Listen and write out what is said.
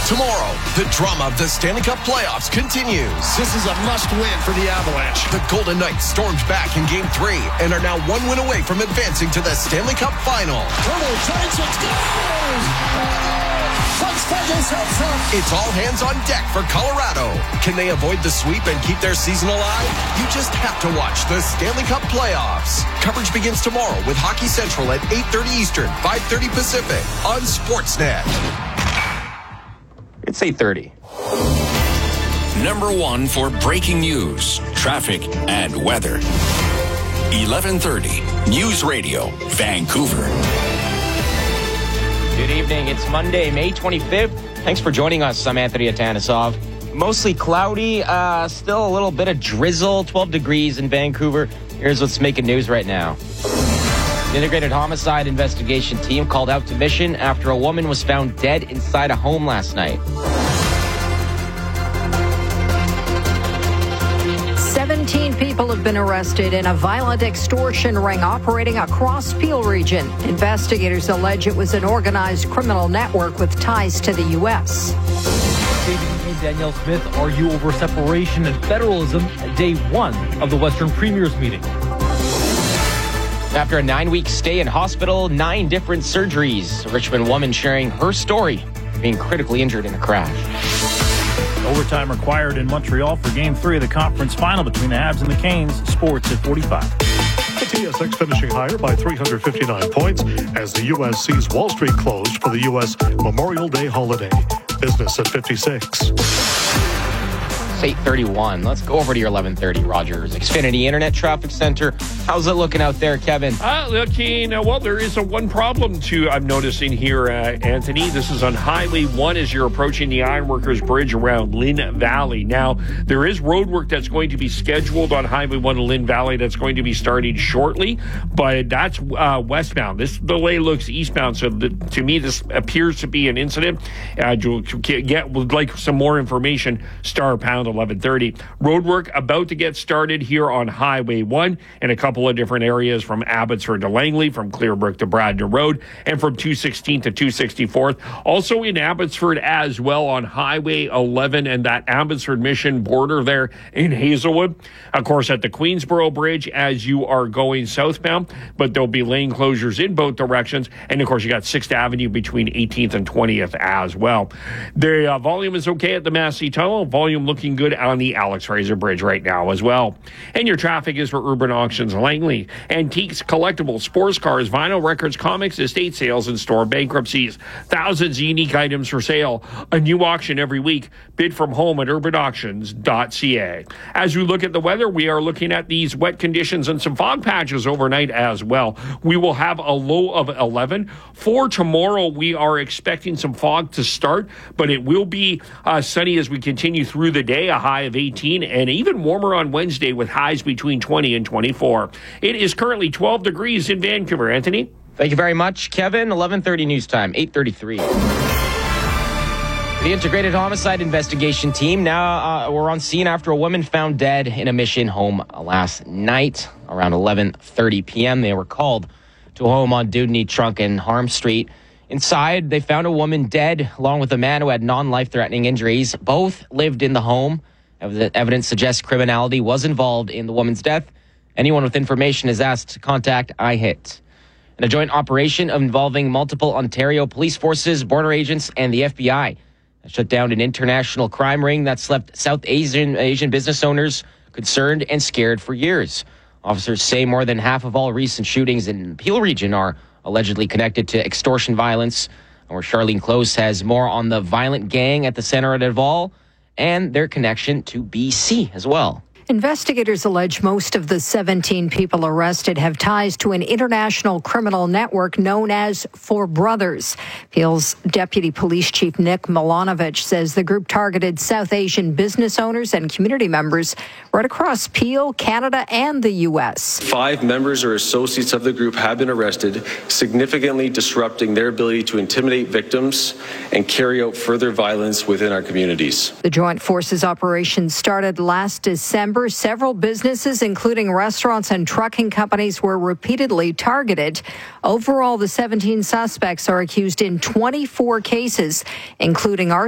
Tomorrow, the drama of the Stanley Cup playoffs continues. This is a must-win for the Avalanche. The Golden Knights stormed back in Game 3 and are now one win away from advancing to the Stanley Cup final. It's all hands on deck for Colorado. Can they avoid the sweep and keep their season alive? You just have to watch the Stanley Cup playoffs. Coverage begins tomorrow with Hockey Central at 8:30 Eastern, 5:30 Pacific on Sportsnet. It's 8:30. Number one for breaking news, traffic, and weather. 1130 News Radio, Vancouver. Good evening. It's Monday, May 25th. Thanks for joining us. I'm Anthony Atanasov. Mostly cloudy, still a little bit of drizzle, 12 degrees in Vancouver. Here's what's making news right now. The Integrated Homicide Investigation Team called out to mission after a woman was found dead inside a home last night. 17 people have been arrested in a violent extortion ring operating across Peel region. Investigators allege it was an organized criminal network with ties to the U.S. David and Danielle Smith argue over separation and federalism at day one of the Western Premiers meeting. After a 9-week stay in hospital, 9 different surgeries, a Richmond woman sharing her story of being critically injured in a crash. Overtime required in Montreal for Game 3 of the conference final between the Habs and the Canes. Sports at 45. The TSX finishing higher by 359 points as the U.S. sees Wall Street closed for the U.S. Memorial Day holiday. Business at 56. It's 8:31. Let's go over to your 11:30 Rogers Xfinity Internet Traffic Center. How's it looking out there, Kevin? Well, there is one problem I'm noticing here, Anthony. This is on Highway 1 as you're approaching the Ironworkers Bridge around Lynn Valley. Now, there is road work that's going to be scheduled on Highway 1 in Lynn Valley that's going to be starting shortly, but that's westbound. This delay looks eastbound, so to me, this appears to be an incident. Would like some more information, star pound 1130. Road work about to get started here on Highway 1 in a couple of different areas from Abbotsford to Langley, from Clearbrook to Bradner Road, and from 216 to 264th. Also in Abbotsford as well on Highway 11 and that Abbotsford Mission border there in Hazelwood. Of course, at the Queensboro Bridge as you are going southbound, but there'll be lane closures in both directions. And of course, you got 6th Avenue between 18th and 20th as well. The volume is okay at the Massey Tunnel. Volume looking good on the Alex Fraser Bridge right now as well. And your traffic is for Urban Auctions Langley. Antiques, collectibles, sports cars, vinyl records, comics, estate sales, and store bankruptcies. Thousands of unique items for sale. A new auction every week. Bid from home at urbanauctions.ca. As we look at the weather, we are looking at these wet conditions and some fog patches overnight as well. We will have a low of 11. For tomorrow, we are expecting some fog to start, but it will be sunny as we continue through the day, a high of 18, and even warmer on Wednesday with highs between 20 and 24. It is currently 12 degrees in Vancouver. Anthony? Thank you very much, Kevin. 11:30 news time, 8:33. The Integrated Homicide Investigation Team now were on scene after a woman found dead in a Mission home last night around 11:30 p.m. They were called to a home on Dewdney Trunk and Harm Street. Inside, they found a woman dead along with a man who had non-life-threatening injuries. Both lived in the home. The evidence suggests criminality was involved in the woman's death. Anyone with information is asked to contact IHIT. In a joint operation involving multiple Ontario police forces, border agents, and the FBI shut down an international crime ring that's left South Asian business owners concerned and scared for years. Officers say more than half of all recent shootings in the Peel region are allegedly connected to extortion violence. And where Charlene Close has more on the violent gang at the center of it all and their connection to BC as well. Investigators allege most of the 17 people arrested have ties to an international criminal network known as Four Brothers. Peel's Deputy Police Chief Nick Milanovic says the group targeted South Asian business owners and community members right across Peel, Canada, and the U.S. 5 members or associates of the group have been arrested, significantly disrupting their ability to intimidate victims and carry out further violence within our communities. The Joint Forces operation started last December. Several businesses, including restaurants and trucking companies, were repeatedly targeted. Overall, the 17 suspects are accused in 24 cases, including arson.